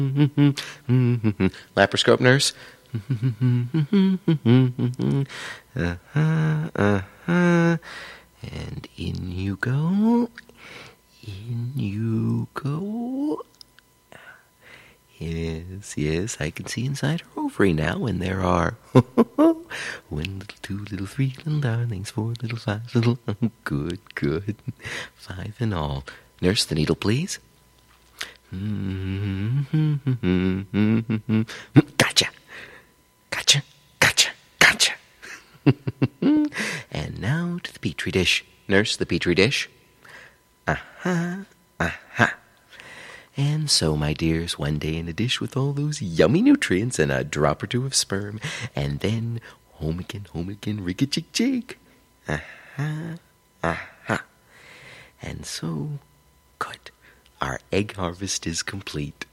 Laparoscope nurse. And in you go. In you go. Yes, yes, I can see inside her ovary now, and there are 1 little, 2 little, 3 little darlings, 4 little, 5 little. Good, good. 5 in all. Nurse, the needle, please. Gotcha. Gotcha. Gotcha. Gotcha. And now to the petri dish. Nurse, the petri dish. Aha. Aha. And so, my dears, one day in a dish with all those yummy nutrients and a drop or 2 of sperm, and then home again, rig-a-jig-jig. Aha. Aha. And so, good. Our egg harvest is complete.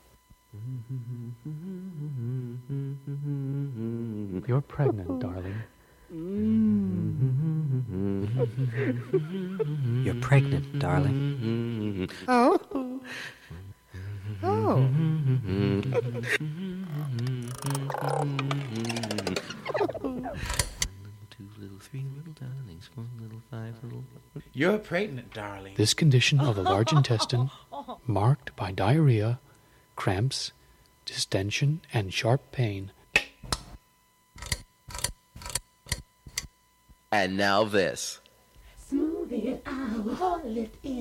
You're pregnant, darling. You're pregnant, darling. Oh. Oh. 2 little, 3 little darlings, 4 little, 5 little. You're pregnant, darling. This condition of the large intestine, marked by diarrhea, cramps, distension, and sharp pain. And now this. Smooth it out, haul it in.